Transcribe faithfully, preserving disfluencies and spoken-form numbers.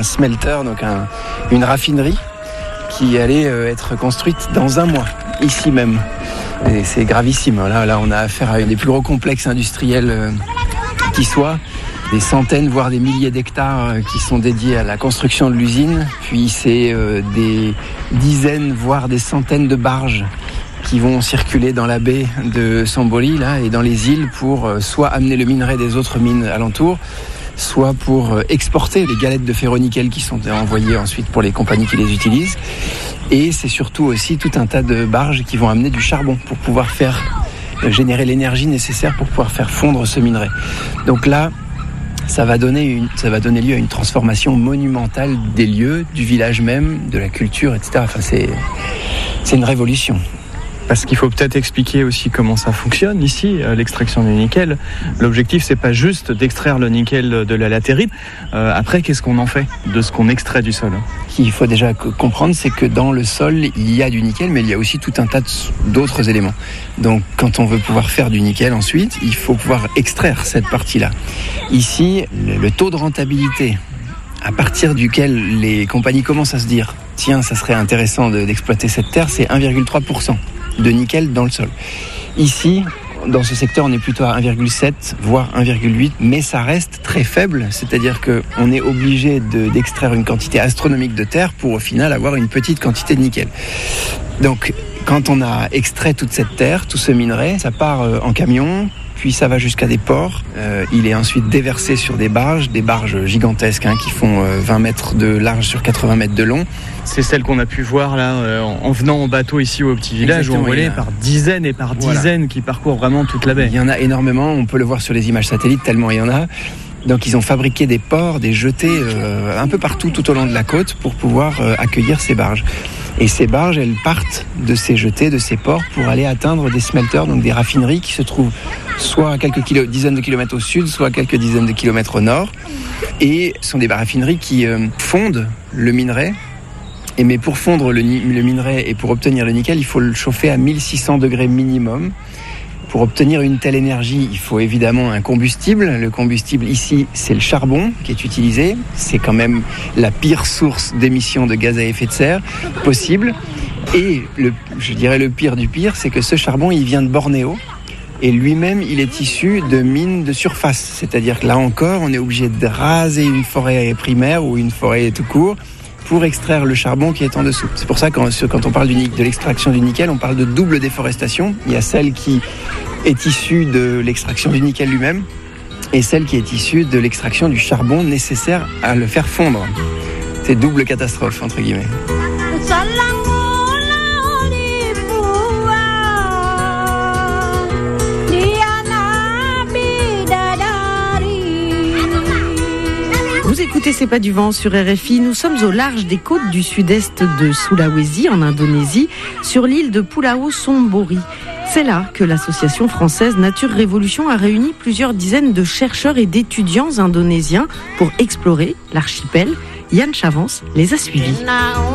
smelter, donc un, une raffinerie qui allait euh, être construite dans un mois, ici même. Et c'est gravissime. Là, là, on a affaire à un des plus gros complexes industriels euh, qui soit. Des centaines, voire des milliers d'hectares euh, qui sont dédiés à la construction de l'usine. Puis c'est euh, des dizaines, voire des centaines de barges qui vont circuler dans la baie de Samboli là, et dans les îles pour euh, soit amener le minerai des autres mines alentours, soit pour euh, exporter les galettes de ferro-nickel qui sont envoyées ensuite pour les compagnies qui les utilisent. Et c'est surtout aussi tout un tas de barges qui vont amener du charbon pour pouvoir faire euh, générer l'énergie nécessaire pour pouvoir faire fondre ce minerai. Donc là, ça va donner une, ça va donner lieu à une transformation monumentale des lieux, du village même, de la culture, et cetera. Enfin, c'est, c'est une révolution. Parce qu'il faut peut-être expliquer aussi comment ça fonctionne ici, l'extraction du nickel. L'objectif, c'est pas juste d'extraire le nickel de la latérite. Euh, après, qu'est-ce qu'on en fait de ce qu'on extrait du sol ? Ce qu'il faut déjà comprendre, c'est que dans le sol, il y a du nickel, mais il y a aussi tout un tas d'autres éléments. Donc, quand on veut pouvoir faire du nickel ensuite, il faut pouvoir extraire cette partie-là. Ici, le taux de rentabilité à partir duquel les compagnies commencent à se dire « Tiens, ça serait intéressant de, d'exploiter cette terre », c'est un virgule trois pour cent de nickel dans le sol. Ici, dans ce secteur, on est plutôt à un virgule sept, voire un virgule huit, mais ça reste très faible, c'est-à-dire qu'on est obligé de, d'extraire une quantité astronomique de terre pour au final avoir une petite quantité de nickel. Donc, quand on a extrait toute cette terre, tout ce minerai, ça part en camion, puis ça va jusqu'à des ports. Euh, il est ensuite déversé sur des barges, des barges gigantesques hein, qui font euh, vingt mètres de large sur quatre-vingts mètres de long. C'est celle qu'on a pu voir là euh, en venant en bateau ici au petit village. Exactement, où on voyait a... par dizaines et par voilà. dizaines qui parcourent vraiment toute la baie. Il y en a énormément, on peut le voir sur les images satellites tellement il y en a. Donc ils ont fabriqué des ports, des jetés euh, un peu partout tout au long de la côte pour pouvoir euh, accueillir ces barges. Et ces barges, elles partent de ces jetés, de ces ports pour aller atteindre des smelters, donc des raffineries qui se trouvent soit à quelques kilo, dizaines de kilomètres au sud, soit à quelques dizaines de kilomètres au nord. Et ce sont des raffineries qui euh, fondent le minerai. Et mais pour fondre le, le minerai et pour obtenir le nickel, il faut le chauffer à mille six cents degrés minimum. Pour obtenir une telle énergie, il faut évidemment un combustible. Le combustible ici, c'est le charbon qui est utilisé. C'est quand même la pire source d'émissions de gaz à effet de serre possible. Et le, je dirais le pire du pire, c'est que ce charbon, il vient de Bornéo. Et lui-même, il est issu de mines de surface. C'est-à-dire que là encore, on est obligé de raser une forêt primaire ou une forêt tout court pour extraire le charbon qui est en dessous. C'est pour ça que quand, quand on parle du, de l'extraction du nickel, on parle de double déforestation. Il y a celle qui est issue de l'extraction du nickel lui-même et celle qui est issue de l'extraction du charbon nécessaire à le faire fondre. C'est double catastrophe, entre guillemets. Vous écoutez C'est pas du vent sur R F I. Nous sommes au large des côtes du sud-est de Sulawesi, en Indonésie, sur l'île de Pulau Sombori. C'est là que l'association française Nature Révolution a réuni plusieurs dizaines de chercheurs et d'étudiants indonésiens pour explorer l'archipel. Yann Chavance les a suivis.